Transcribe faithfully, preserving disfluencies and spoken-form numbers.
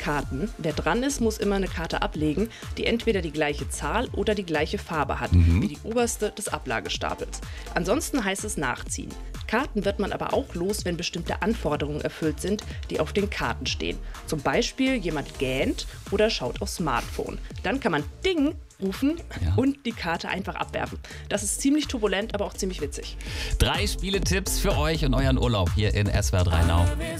Karten. Wer dran ist, muss immer eine Karte ablegen, die entweder die gleiche Zahl oder die gleiche Farbe hat, Mhm. wie die oberste des Ablagestapels. Ansonsten heißt es nachziehen. Karten wird man aber auch los, wenn bestimmte Anforderungen erfüllt sind, die auf den Karten stehen. Zum Beispiel jemand gähnt oder schaut aufs Smartphone. Dann kann man Ding rufen Ja. und die Karte einfach abwerfen. Das ist ziemlich turbulent, aber auch ziemlich witzig. Drei Spieletipps für euch und euren Urlaub hier in S W R drei Now.